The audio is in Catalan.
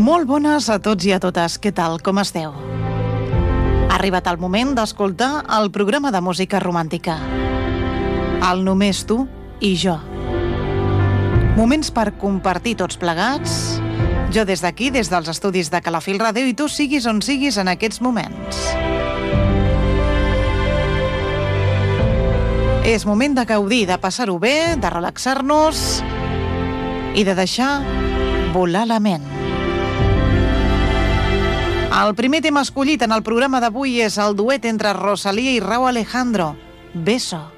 Molt bones a tots i a totes. Què tal? Com esteu? Ha arribat el moment d'escoltar el programa de música romàntica. El Només tu i jo. Moments per compartir tots plegats. Jo des d'aquí, des dels estudis de Calafell Ràdio, i tu siguis on siguis en aquests moments. És moment de gaudir, de passar-ho bé, de relaxar-nos i de deixar volar la ment. El primer tema escollit en el programa d'avui és el duet entre Rosalía i Rauw Alejandro, Beso.